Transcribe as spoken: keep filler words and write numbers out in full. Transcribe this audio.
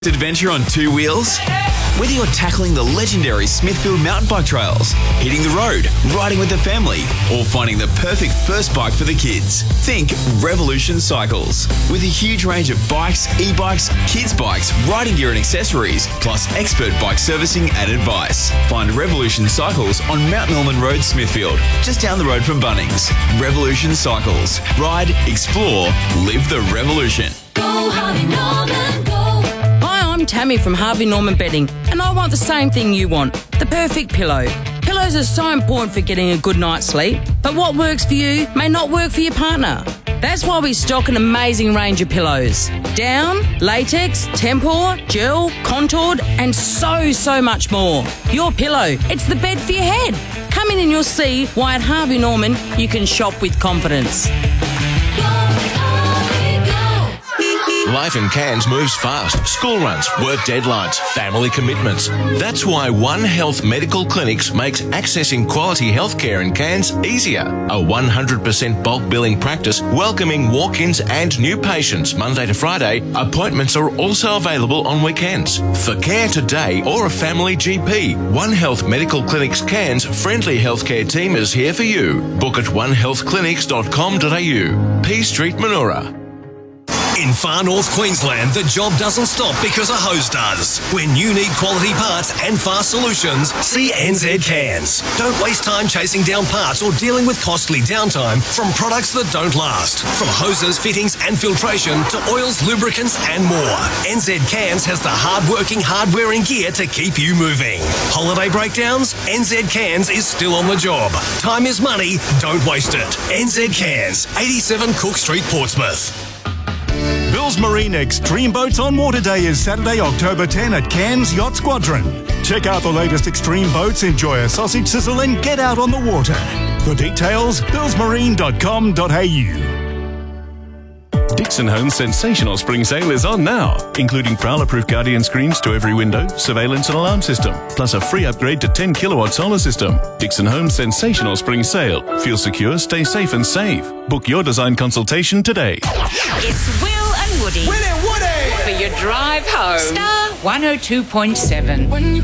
Adventure on two wheels? Whether you're tackling the legendary Smithfield mountain bike trails, hitting the road, riding with the family, or finding the perfect first bike for the kids, think Revolution Cycles. With a huge range of bikes, e-bikes, kids' bikes, riding gear and accessories, plus expert bike servicing and advice. Find Revolution Cycles on Mount Norman Road, Smithfield, just down the road from Bunnings. Revolution Cycles. Ride, explore, live the revolution. Go Harvey Norman, go. I'm Tammy from Harvey Norman Bedding, and I want the same thing you want, the perfect pillow. Pillows are so important for getting a good night's sleep, but what works for you may not work for your partner. That's why we stock an amazing range of pillows. Down, latex, tempur, gel, contoured, and so, so much more. Your pillow, it's the bed for your head. Come in and you'll see why at Harvey Norman you can shop with confidence. Life in Cairns moves fast. School runs, work deadlines, family commitments. That's why One Health Medical Clinics makes accessing quality healthcare in Cairns easier. A one hundred percent bulk billing practice welcoming walk-ins and new patients Monday to Friday. Appointments are also available on weekends. For care today or a family G P, One Health Medical Clinics Cairns friendly healthcare team is here for you. Book at one health clinics dot com dot a u. P Street, Manoora. In far north Queensland, the job doesn't stop because a hose does. When you need quality parts and fast solutions, see N Z Cairns. Don't waste time chasing down parts or dealing with costly downtime from products that don't last. From hoses, fittings and filtration to oils, lubricants and more. N Z Cairns has the hard-working hardware and gear to keep you moving. Holiday breakdowns? N Z Cairns is still on the job. Time is money, don't waste it. N Z Cairns, eighty-seven Cook Street, Portsmouth. Bill's Marine Extreme Boats on Water Day is Saturday, October tenth at Cairns Yacht Squadron. Check out the latest extreme boats, enjoy a sausage sizzle and get out on the water. For details, bills marine dot com dot a u. Dixon Homes' sensational spring sale is on now, including Prowler-proof Guardian screens to every window, surveillance and alarm system, plus a free upgrade to ten kilowatt solar system. Dixon Homes' sensational spring sale. Feel secure, stay safe and save. Book your design consultation today. It's Will and Woody. Will and Woody! For your drive home. Star one oh two point seven.